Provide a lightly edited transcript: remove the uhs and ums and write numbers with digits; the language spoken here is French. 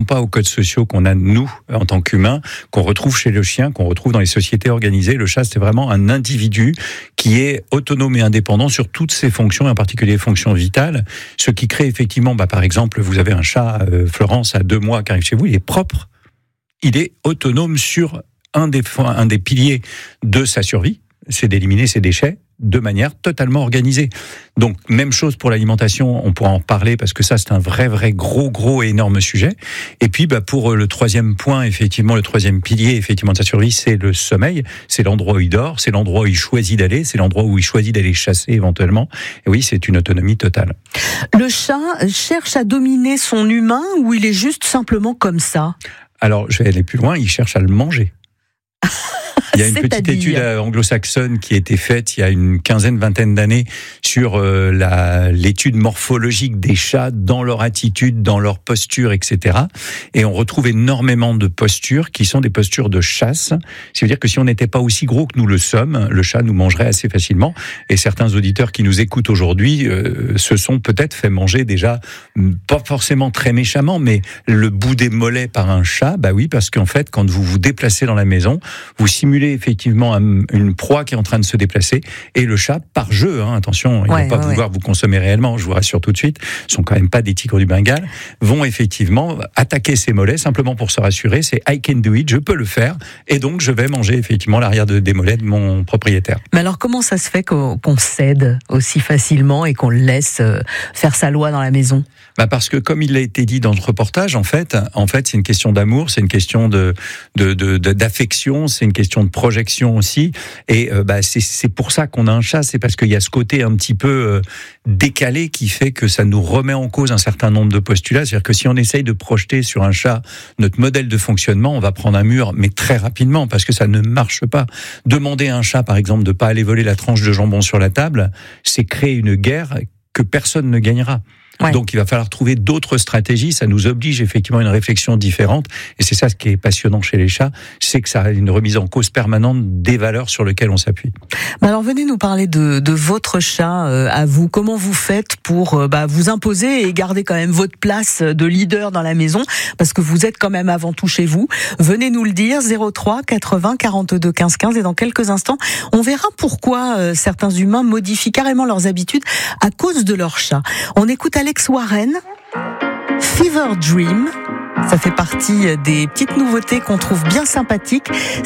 pas aux codes sociaux qu'on a, nous, en tant qu'humains, qu'on retrouve chez le chien, qu'on retrouve dans les sociétés organisées. Le chat, c'est vraiment un individu qui est autonome et indépendant sur toutes ses fonctions, et en particulier les fonctions vitales, ce qui crée effectivement, par exemple, vous avez un chat, Florence, à 2 mois, qui arrive chez vous, il est propre, il est autonome sur un des piliers de sa survie, c'est d'éliminer ses déchets de manière totalement organisée. Donc, même chose pour l'alimentation, on pourra en parler parce que ça, c'est un vrai gros et énorme sujet. Et puis, pour le troisième point, effectivement, le troisième pilier, effectivement, de sa survie, c'est le sommeil. C'est l'endroit où il dort, c'est l'endroit où il choisit d'aller, c'est l'endroit où il choisit d'aller chasser éventuellement. Et oui, c'est une autonomie totale. Le chat cherche à dominer son humain ou il est juste simplement comme ça ? Alors, je vais aller plus loin, il cherche à le manger. Il y a une petite étude anglo-saxonne qui a été faite il y a une vingtaine d'années sur l'étude morphologique des chats dans leur attitude, dans leur posture, etc. Et on retrouve énormément de postures qui sont des postures de chasse. Ça veut dire que si on n'était pas aussi gros que nous le sommes, le chat nous mangerait assez facilement. Et certains auditeurs qui nous écoutent aujourd'hui se sont peut-être fait manger déjà, pas forcément très méchamment, mais le bout des mollets par un chat. Bah oui, parce qu'en fait, quand vous vous déplacez dans la maison, vous simulez effectivement une proie qui est en train de se déplacer, et le chat, par jeu, attention, il ne va pas vouloir vous consommer réellement, je vous rassure tout de suite, ce sont quand même pas des tigres du Bengale, vont effectivement attaquer ses mollets simplement pour se rassurer, c'est I can do it, je peux le faire, et donc je vais manger effectivement l'arrière des mollets de mon propriétaire. Mais alors comment ça se fait qu'on cède aussi facilement et qu'on le laisse faire sa loi dans la maison ? Parce que comme il a été dit dans le reportage, en fait, c'est une question d'amour, c'est une question d'affection, c'est une question de projection aussi. Et c'est pour ça qu'on a un chat, c'est parce qu'il y a ce côté un petit peu décalé qui fait que ça nous remet en cause un certain nombre de postulats. C'est-à-dire que si on essaye de projeter sur un chat notre modèle de fonctionnement, on va prendre un mur, mais très rapidement, parce que ça ne marche pas. Demander à un chat, par exemple, de pas aller voler la tranche de jambon sur la table, c'est créer une guerre que personne ne gagnera. Ouais. Donc il va falloir trouver d'autres stratégies, ça nous oblige effectivement à une réflexion différente, et c'est ça ce qui est passionnant chez les chats, c'est que ça a une remise en cause permanente des valeurs sur lesquelles on s'appuie. Alors venez nous parler de votre chat à vous, comment vous faites pour vous imposer et garder quand même votre place de leader dans la maison, parce que vous êtes quand même avant tout chez vous. Venez nous le dire, 03 80 42 15 15, et dans quelques instants on verra pourquoi certains humains modifient carrément leurs habitudes à cause de leur chat. On écoute Alex Warren, Fever Dream. Ça fait partie des petites nouveautés qu'on trouve bien sympathiques.